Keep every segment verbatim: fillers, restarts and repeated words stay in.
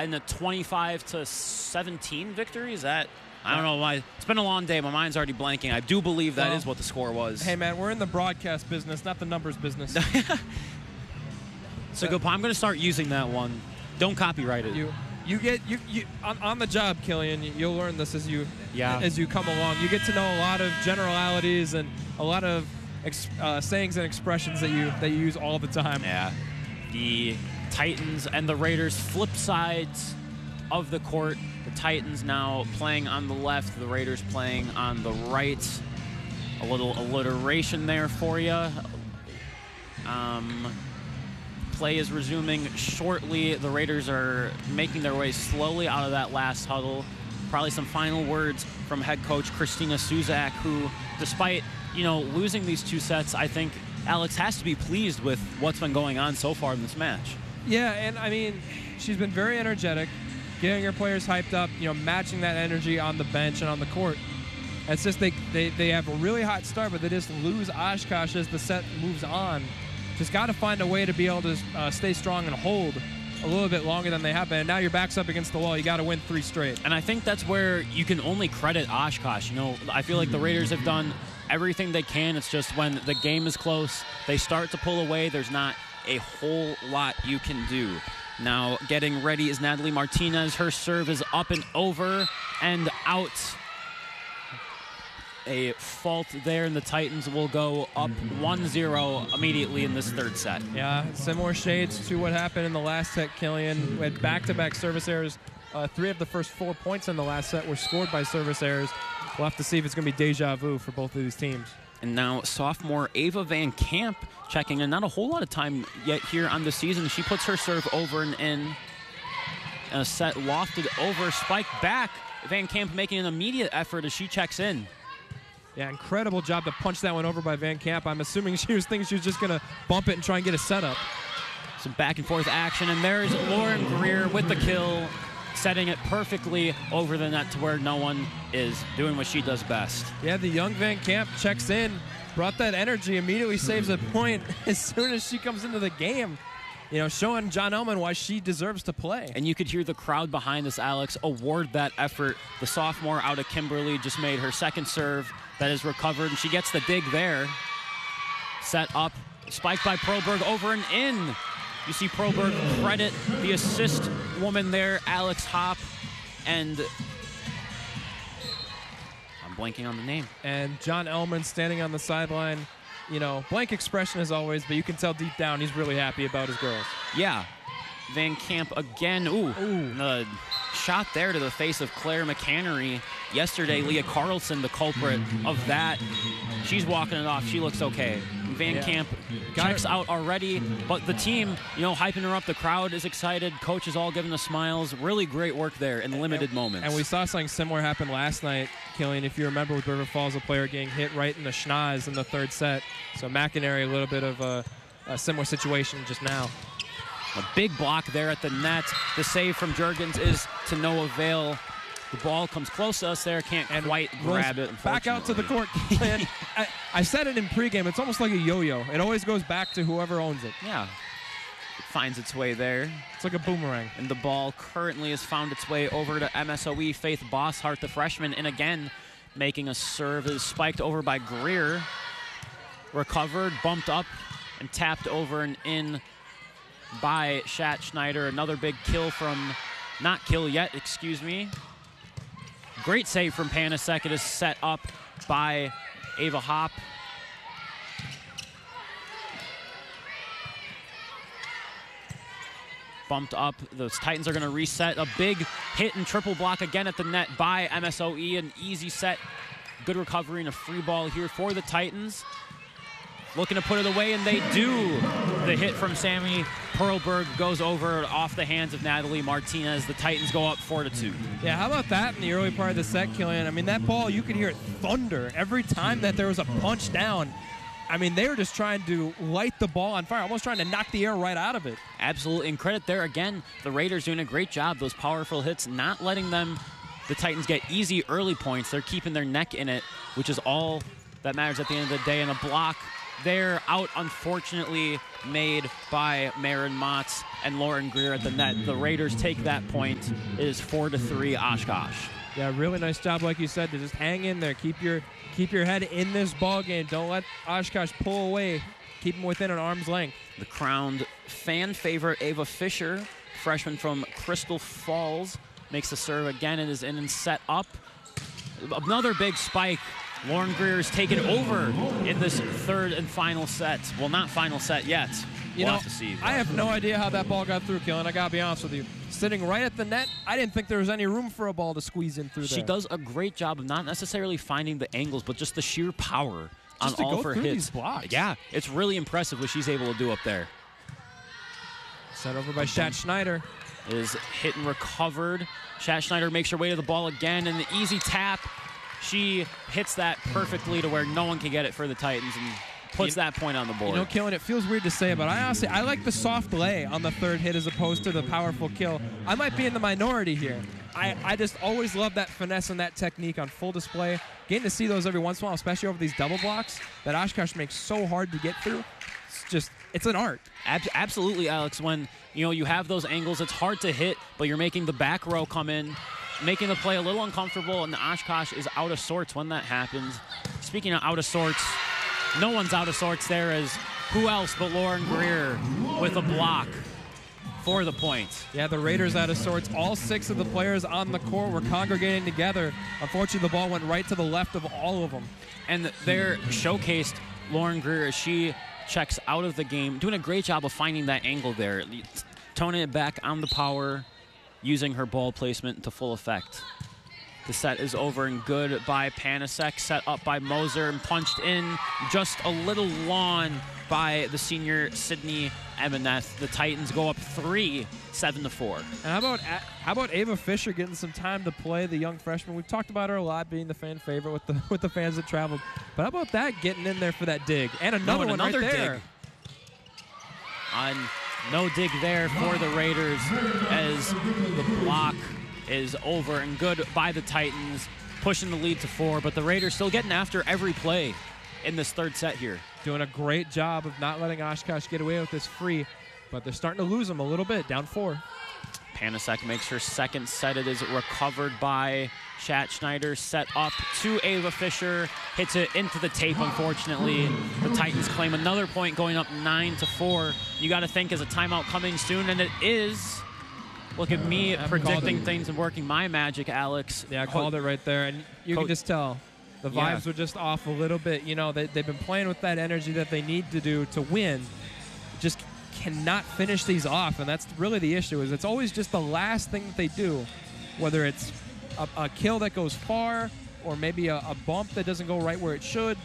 in a twenty-five to seventeen victory. Is that? I don't know why. It's been a long day. My mind's already blanking. I do believe that well, is what the score was. Hey, man, we're in the broadcast business, not the numbers business. So, good. I'm going to start using that one. Don't copyright it. You, you get you, you on, on the job, Killian. You'll learn this as you yeah. as you come along. You get to know a lot of generalities and a lot of ex, uh, sayings and expressions that you that you use all the time. Yeah. The Titans and the Raiders flip sides of the court. The Titans now playing on the left, the Raiders playing on the right. A little alliteration there for you. Um, play is resuming shortly. The Raiders are making their way slowly out of that last huddle. Probably some final words from head coach Christina Suzak, who, despite you know losing these two sets, I think Alex has to be pleased with what's been going on so far in this match. Yeah, and I mean, she's been very energetic, getting her players hyped up, you know, matching that energy on the bench and on the court. It's just they, they, they have a really hot start, but they just lose Oshkosh as the set moves on. Just got to find a way to be able to uh, stay strong and hold a little bit longer than they have been. And now your back's up against the wall. You got to win three straight. And I think that's where you can only credit Oshkosh. You know, I feel like the Raiders have done everything they can. It's just when the game is close, they start to pull away. There's not a whole lot you can do. Now getting ready is Natalie Martinez. Her serve is up and over and out. A fault there, and the Titans will go up one zero immediately in this third set. Yeah, similar shades to what happened in the last set, Killian. We had back-to-back service errors. Uh, three of the first four points in the last set were scored by service errors. We'll have to see if it's going to be deja vu for both of these teams. And now sophomore Ava Van Camp checking in. Not a whole lot of time yet here on the season. She puts her serve over and in. A set lofted over, spiked back. Van Camp making an immediate effort as she checks in. Yeah, incredible job to punch that one over by Van Camp. I'm assuming she was thinking she was just going to bump it and try and get a setup. Some back and forth action, and there's Lauren Greer with the kill, setting it perfectly over the net to where no one is doing what she does best. Yeah, the young Van Camp checks in, brought that energy, immediately saves a point as soon as she comes into the game. You know, showing John Elman why she deserves to play. And you could hear the crowd behind us, Alex, award that effort. The sophomore out of Kimberly just made her second serve that is recovered, and she gets the dig there. Set up, spiked by Proberg over and in. You see Proberg credit the assist woman there, Alex Hopp, and I'm blanking on the name. And John Elman standing on the sideline. You know, blank expression as always, but you can tell deep down he's really happy about his girls. Yeah. Van Camp again. Ooh. Ooh. The shot there to the face of Claire McHannery. Yesterday, Leah Carlson, the culprit of that. She's walking it off. She looks okay. Van yeah. Camp Got checks her. out already, but the team, you know, hyping her up. The crowd is excited. Coach is all giving the smiles. Really great work there in limited and, moments. And we saw something similar happen last night, Killian, if you remember, with River Falls, a player getting hit right in the schnoz in the third set. So McInerney, a little bit of a, a similar situation just now. A big block there at the net. The save from Juergens is to no avail. The ball comes close to us there. Can't and quite grab it. Back out to the court. And I, I said it in pregame. It's almost like a yo-yo. It always goes back to whoever owns it. Yeah. It finds its way there. It's like a boomerang. And the ball currently has found its way over to M S O E. Faith Bosshart, the freshman, and again making a serve. Is spiked over by Greer. Recovered, bumped up, and tapped over and in by Shat Schneider. Another big kill from, not kill yet, excuse me. Great save from Panasek. It is set up by Ava Hopp. Bumped up. Those Titans are going to reset. A big hit and triple block again at the net by M S O E. An easy set. Good recovery and a free ball here for the Titans. Looking to put it away, and they do. The hit from Sammy Perlberg goes over off the hands of Natalie Martinez. The Titans go up four to two. Yeah, how about that in the early part of the set, Killian? I mean, that ball, you could hear it thunder every time that there was a punch down. I mean, they were just trying to light the ball on fire, almost trying to knock the air right out of it. Absolutely, and credit there again. The Raiders doing a great job. Those powerful hits, not letting them, the Titans, get easy early points. They're keeping their neck in it, which is all that matters at the end of the day. And a block there, out, unfortunately, made by Maren Motz. and Lauren Greer at the net. The Raiders take that point. It is four to three Oshkosh. Yeah, really nice job, like you said, to just hang in there. Keep your keep your head in this ball game. Don't let Oshkosh pull away. Keep them within an arm's length. The crowned fan favorite, Ava Fisher, freshman from Crystal Falls, makes the serve again and is in and set up. Another big spike. Lauren Greer is taken over in this third and final set. Well, not final set yet. You we'll know, have to see. I have no idea how that ball got through, Killian. I got to be honest with you. Sitting right at the net, I didn't think there was any room for a ball to squeeze in through She there. does a great job of not necessarily finding the angles, but just the sheer power Just on to all go of her through hits. these blocks. Yeah, it's really impressive what she's able to do up there. Set over by Shat Schneider. Is hit and recovered. Shat Schneider makes her way to the ball again, and the easy tap. She hits that perfectly to where no one can get it for the Titans and puts You- that point on the board. You know, Killian, it feels weird to say, but I honestly, I like the soft lay on the third hit as opposed to the powerful kill. I might be in the minority here. I, I just always love that finesse and that technique on full display. Getting to see those every once in a while, especially over these double blocks that Oshkosh makes so hard to get through. It's just, it's an art. Ab- absolutely, Alex. When you know you have those angles, it's hard to hit, but you're making the back row come in, making the play a little uncomfortable, and the Oshkosh is out of sorts when that happens. Speaking of out of sorts, no one's out of sorts there as who else but Lauren Greer with a block for the point. Yeah, the Raiders out of sorts. All six of the players on the court were congregating together. Unfortunately, the ball went right to the left of all of them. And they're showcased Lauren Greer as she checks out of the game, doing a great job of finding that angle there, toning it back on the power, using her ball placement to full effect. The set is over and good by Panasek, set up by Moser and punched in just a little long by the senior Sydney Emaneth. The Titans go up three, seven to four. And how about how about Ava Fisher getting some time to play, the young freshman? We've talked about her a lot, being the fan favorite with the with the fans that traveled. But how about that getting in there for that dig and another No, and one another right there? dig. On no dig there for the Raiders as the block is over and good by the Titans, pushing the lead to four. But the Raiders still getting after every play in this third set here. Doing a great job of not letting Oshkosh get away with this free, but they're starting to lose them a little bit, down four. Panasek makes her second set. It is recovered by Shat Schneider. Set up to Ava Fisher. Hits it into the tape, unfortunately. The Titans claim another point, going up nine to four. You got to think, is a timeout coming soon? And it is. Look at me I've predicting called it. things and working my magic, Alex. Yeah, I called it right there, and you Co- can just tell the Yeah. vibes were just off a little bit. You know, they, they've been playing with that energy that they need to do to win. Just cannot finish these off, and that's really the issue. Is it's always just the last thing that they do, whether it's a, a kill that goes far or maybe a, a bump that doesn't go right where it should,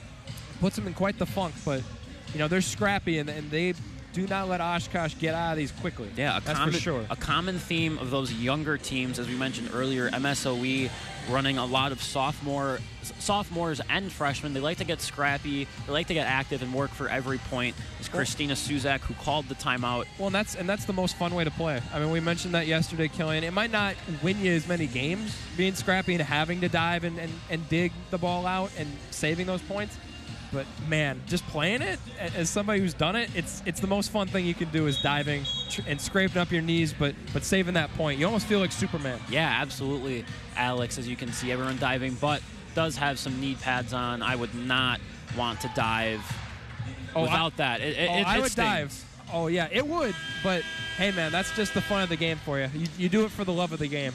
puts them in quite the funk. But you know, they're scrappy, and, and they do not let Oshkosh get out of these quickly. Yeah, a that's common, for sure. a common theme of those younger teams, as we mentioned earlier, M S O E running a lot of sophomore, sophomores and freshmen. They like to get scrappy. They like to get active and work for every point. It's Christina Suzak who called the timeout. Well, and that's and that's the most fun way to play. I mean, we mentioned that yesterday, Killian. It might not win you as many games being scrappy and having to dive and, and, and dig the ball out and saving those points. But man, just playing it as somebody who's done it, it's it's the most fun thing you can do is diving tr- and scraping up your knees, but but saving that point. You almost feel like Superman. Yeah, absolutely, Alex. As you can see, everyone diving, but does have some knee pads on. I would not want to dive Oh, without that. It, it, Oh, it, I it would stings. dive. Oh yeah, it would. But hey, man, that's just the fun of the game for you. You, you do it for the love of the game.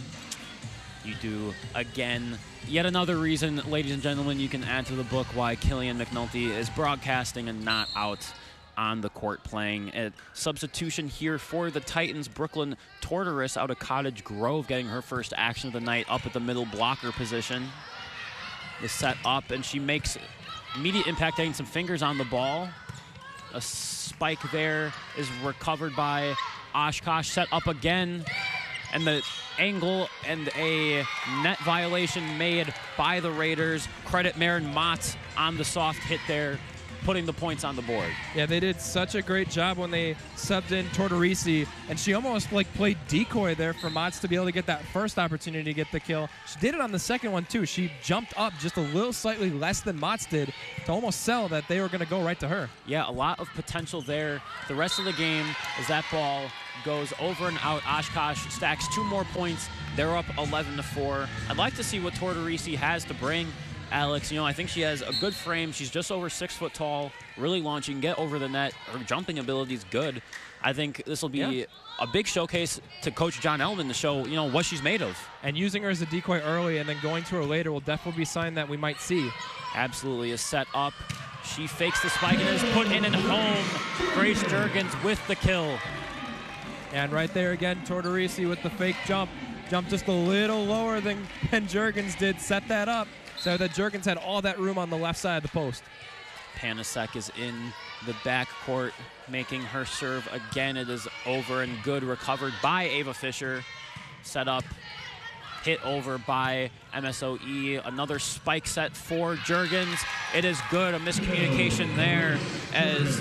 You do again. Yet another reason, ladies and gentlemen, you can add to the book why Killian McNulty is broadcasting and not out on the court playing. A substitution here for the Titans. Brooklyn Tortoris out of Cottage Grove getting her first action of the night up at the middle blocker position. The set up, and she makes immediate impact, getting some fingers on the ball. A spike there is recovered by Oshkosh. Set up again. And the angle and a net violation made by the Raiders. Credit Marin Mott on the soft hit there. putting the points on the board. Yeah, they did such a great job when they subbed in Tortorisi, and she almost like played decoy there for Mats to be able to get that first opportunity to get the kill. She did it on the second one too. She jumped up just a little slightly less than Mats did to almost sell that they were going to go right to her. Yeah, a lot of potential there. The rest of the game, as that ball goes over and out, Oshkosh stacks two more points. They're up eleven to four. I'd like to see what Tortorisi has to bring. Alex, you know, I think she has a good frame. She's just over six foot tall, really launching, get over the net. Her jumping ability is good. I think this will be yeah. a big showcase to Coach John Ellman to show, you know, what she's made of. And using her as a decoy early and then going to her later will definitely be a sign that we might see. Absolutely, is set up. She fakes the spike and is put in and home. Grace Jurgens with the kill. And right there again, Tortorisi with the fake jump. Jumped just a little lower than, than Jurgens did, set that up. So that Jurgens had all that room on the left side of the post. Panasek is in the backcourt, making her serve again. It is over and good, recovered by Ava Fisher. Set up, hit over by M S O E. Another spike set for Jurgens. It is good, a miscommunication there as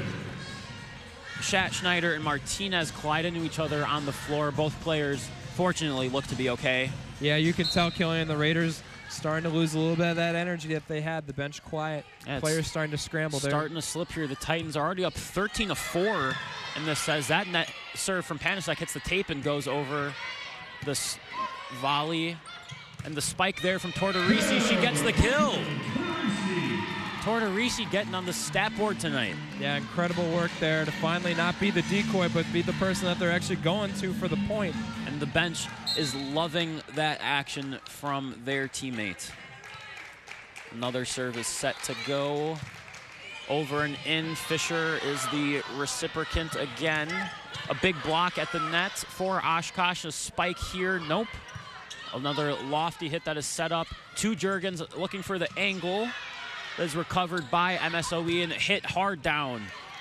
Shat Schneider and Martinez collide into each other on the floor. Both players, fortunately, look to be okay. Yeah, you can tell, Killian, the Raiders starting to lose a little bit of that energy that they had. The bench quiet. Yeah, players starting to scramble there. Starting to slip here. The Titans are already up thirteen to four. And this says that net serve from Panasek hits the tape and goes over this volley. And the spike there from Tortorisi. She gets the kill. Tortorisi getting on the stat board tonight. Yeah, incredible work there to finally not be the decoy, but be the person that they're actually going to for the point. And the bench is loving that action from their teammate. Another serve is set to go. Over and in. Fisher is the reciprocant again. A big block at the net for Oshkosh. A spike here. Nope. Another lofty hit that is set up. To Jurgens looking for the angle. That is recovered by M S O E and hit hard down.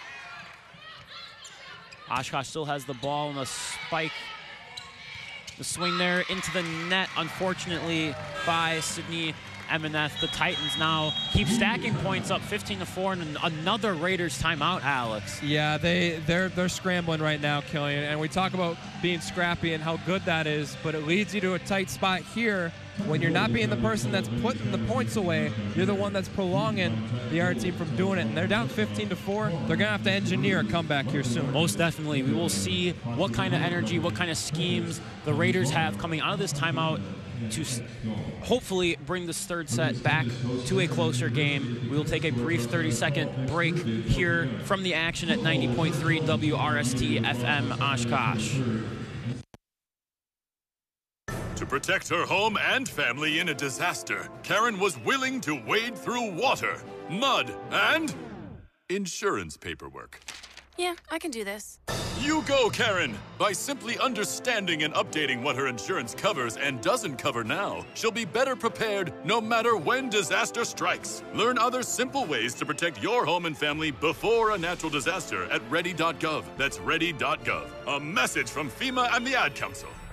Oshkosh still has the ball and a spike. The swing there into the net, unfortunately, by Sydney Emeneth. The Titans now keep stacking points up fifteen to four, and another Raiders timeout, Alex. Yeah, they, they're, they're scrambling right now, Killian. And we talk about being scrappy and how good that is, but it leads you to a tight spot here. When you're not being the person that's putting the points away, you're the one that's prolonging the other team from doing it. And they're down fifteen to four. They're going to have to engineer a comeback here soon. Most definitely. We will see what kind of energy, what kind of schemes the Raiders have coming out of this timeout to hopefully bring this third set back to a closer game. We will take a brief thirty-second break here from the action at ninety point three W R S T F M Oshkosh. To protect her home and family in a disaster, Karen was willing to wade through water, mud, and insurance paperwork. Yeah, I can do this. You go, Karen! By simply understanding and updating what her insurance covers and doesn't cover now, she'll be better prepared no matter when disaster strikes. Learn other simple ways to protect your home and family before a natural disaster at ready dot gov. That's ready dot gov. A message from FEMA and the Ad Council.